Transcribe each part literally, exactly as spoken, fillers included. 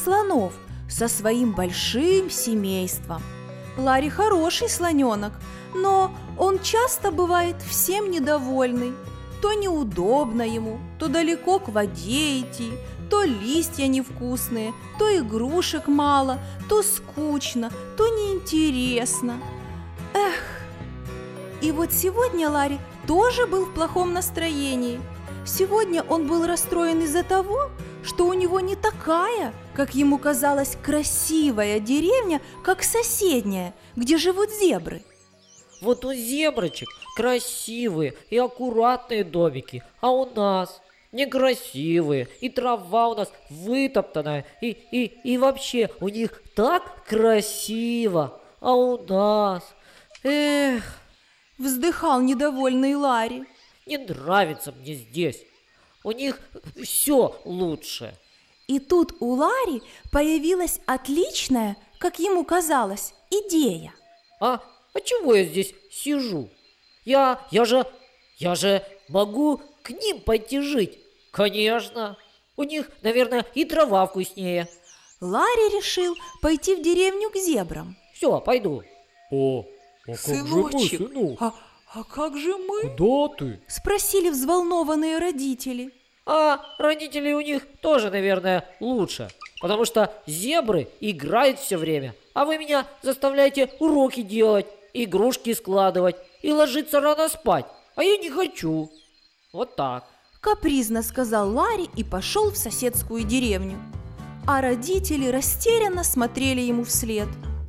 слонов со своим большим семейством. Ларри хороший слоненок, но он часто бывает всем недовольный. То неудобно ему, то далеко к воде идти, то листья невкусные, то игрушек мало, то скучно, то неинтересно. Эх! И вот сегодня Ларри тоже был в плохом настроении. Сегодня он был расстроен из-за того, что у него не такая, как ему казалось, красивая деревня, как соседняя, где живут зебры. Вот у зеброчек красивые и аккуратные домики, а у нас некрасивые, и трава у нас вытоптанная, и, и, и вообще у них так красиво, а у нас, эх, вздыхал недовольный Ларри. Не нравится мне здесь, у них все лучше. И тут у Ларри появилась отличная, как ему казалось, идея. А, а чего я здесь сижу? Я, я же, я же могу к ним пойти жить. Конечно, у них, наверное, и трава вкуснее. Ларри решил пойти в деревню к зебрам. Все, пойду. О, а как Сыночек, же мы, сынок? А, а как же мы? Куда ты? Спросили взволнованные родители. А родители у них тоже, наверное, лучше, потому что зебры играют все время, а вы меня заставляете уроки делать, игрушки складывать и ложиться рано спать, а я не хочу. Вот так. Капризно сказал Ларри и пошел в соседскую деревню. А родители растерянно смотрели ему вслед.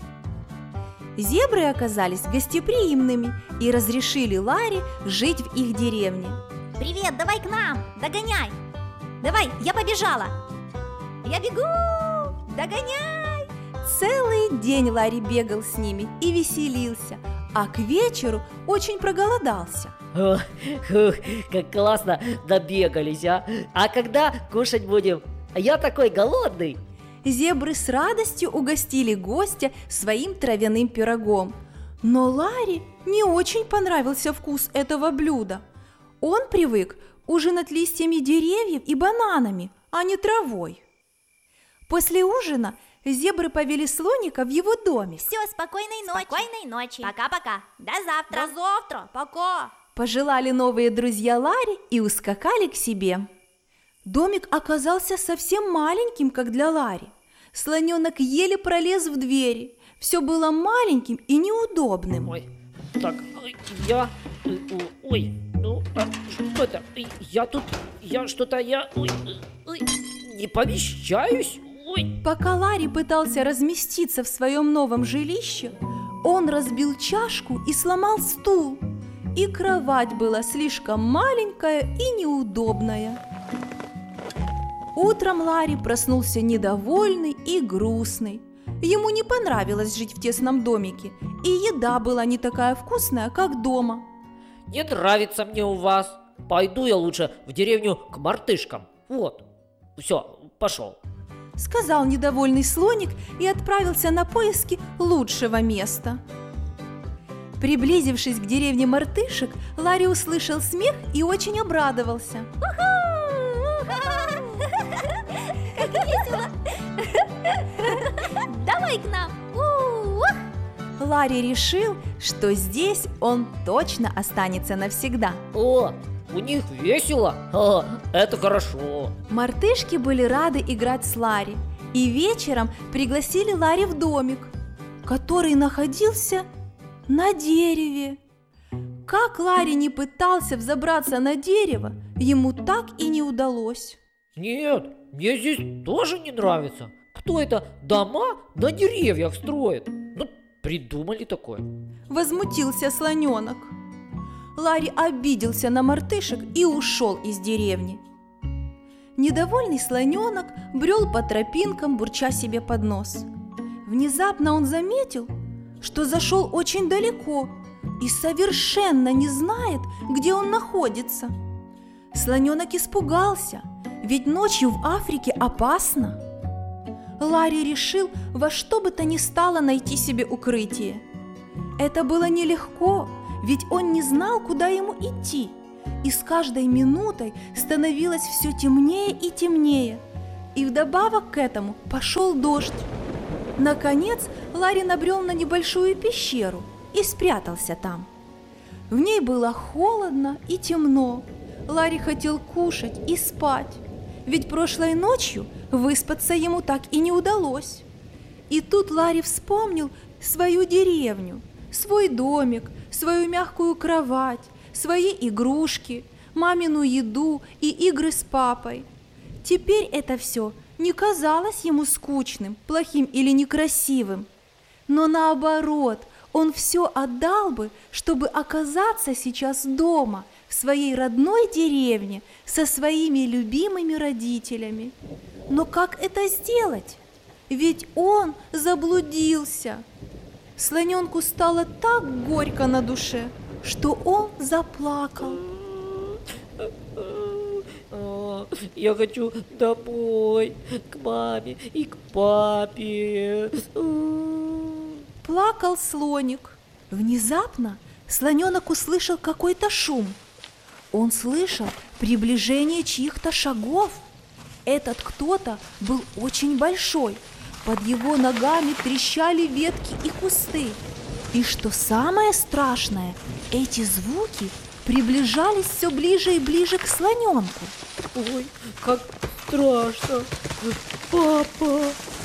Зебры оказались гостеприимными и разрешили Ларри жить в их деревне. Привет, давай к нам, догоняй. Давай, я побежала. Я бегу, догоняй. Целый день Ларри бегал с ними и веселился, а к вечеру очень проголодался. Ох, ух, как классно добегались, а! А когда кушать будем? Я такой голодный. Зебры с радостью угостили гостя своим травяным пирогом. Но Ларри не очень понравился вкус этого блюда. Он привык ужинать листьями деревьев и бананами, а не травой. После ужина зебры повели слоника в его доме. Все, спокойной ночи. Спокойной ночи. Пока-пока. До завтра. До завтра. Пока. Пожелали новые друзья Ларри и ускакали к себе. Домик оказался совсем маленьким, как для Ларри. Слоненок еле пролез в двери. Все было маленьким и неудобным. Ой, так, я... Ой, ну, а что это? Я тут... Я что-то... Я... Ой, ой, не помещаюсь. Ой. Пока Ларри пытался разместиться в своем новом жилище, он разбил чашку и сломал стул. И кровать была слишком маленькая и неудобная. Утром Ларри проснулся недовольный и грустный. Ему не понравилось жить в тесном домике, и еда была не такая вкусная, как дома. Не нравится мне у вас. Пойду я лучше в деревню к мартышкам. Вот, все, пошел. Сказал недовольный слоник и отправился на поиски лучшего места. Приблизившись к деревне мартышек, Ларри услышал смех и очень обрадовался. Как весело. Давай к нам. Ларри решил, что здесь он точно останется навсегда. О, у них весело? О, это хорошо. Мартышки были рады играть с Ларри и вечером пригласили Ларри в домик, который находился на дереве. Как Ларри не пытался взобраться на дерево, ему так и не удалось. Нет, мне здесь тоже не нравится. Кто это дома на деревьях строит? Ну, придумали такое. Возмутился слоненок. Ларри обиделся на мартышек и ушел из деревни. Недовольный слоненок брел по тропинкам, бурча себе под нос. Внезапно он заметил, что зашел очень далеко и совершенно не знает, где он находится. Слоненок испугался, ведь ночью в Африке опасно. Ларри решил во что бы то ни стало найти себе укрытие. Это было нелегко, ведь он не знал, куда ему идти, и с каждой минутой становилось все темнее и темнее. И вдобавок к этому пошел дождь. Наконец Ларри набрел на небольшую пещеру и спрятался там. В ней было холодно и темно. Ларри хотел кушать и спать, ведь прошлой ночью выспаться ему так и не удалось. И тут Ларри вспомнил свою деревню, свой домик, свою мягкую кровать, свои игрушки, мамину еду и игры с папой. Теперь это все не казалось ему скучным, плохим или некрасивым, но наоборот, он все отдал бы, чтобы оказаться сейчас дома, в своей родной деревне, со своими любимыми родителями. Но как это сделать? Ведь он заблудился. Слоненку стало так горько на душе, что он заплакал. Я хочу домой, к маме и к папе. Плакал слоник. Внезапно слоненок услышал какой-то шум. Он слышал приближение чьих-то шагов. Этот кто-то был очень большой. Под его ногами трещали ветки и кусты. И что самое страшное, эти звуки приближались все ближе и ближе к слоненку. Ой, как страшно. Папа.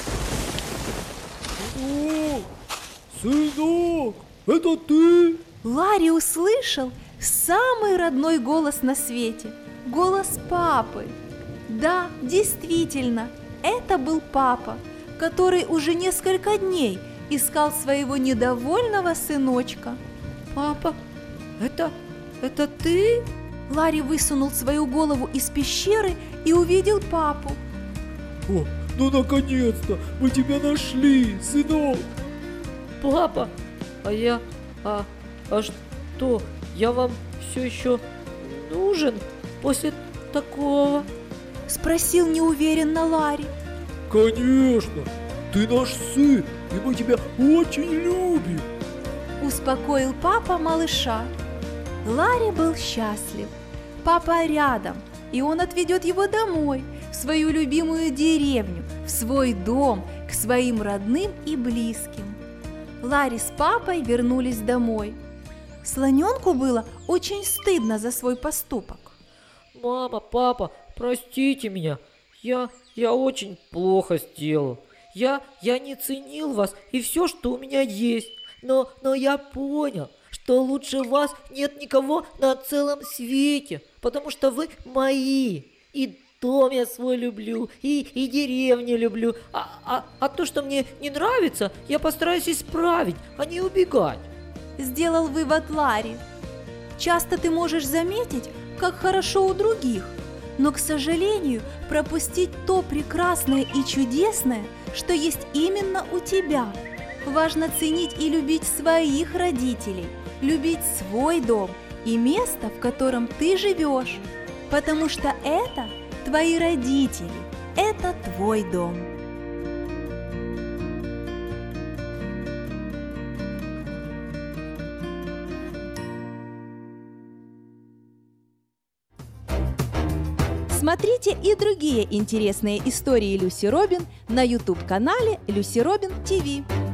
О, сынок, это ты? Ларри услышал самый родной голос на свете – голос папы. Да, действительно, это был папа, который уже несколько дней искал своего недовольного сыночка. Папа, это, это ты? Ларри высунул свою голову из пещеры и увидел папу. О, ну наконец-то мы тебя нашли, сынок. Папа, а я, а, а что, я вам все еще нужен после такого? Спросил неуверенно Ларри. Конечно, ты наш сын, и мы тебя очень любим. Успокоил папа малыша. Ларри был счастлив. Папа рядом, и он отведет его домой, в свою любимую деревню, в свой дом, к своим родным и близким. Ларри с папой вернулись домой. Слоненку было очень стыдно за свой поступок. Мама, папа, простите меня, я, я очень плохо сделал. Я, я не ценил вас и все, что у меня есть. Но, но я понял, что лучше вас нет никого на целом свете, потому что вы мои. И дом я свой люблю, и, и деревню люблю. А, а, а то, что мне не нравится, я постараюсь исправить, а не убегать. Сделал вывод Ларри. Часто ты можешь заметить, как хорошо у других, но, к сожалению, пропустить то прекрасное и чудесное, что есть именно у тебя. Важно ценить и любить своих родителей, любить свой дом и место, в котором ты живешь, потому что это твои родители, это твой дом. Смотрите и другие интересные истории Люси Робин на ютуб-канале Люси Робин ти ви.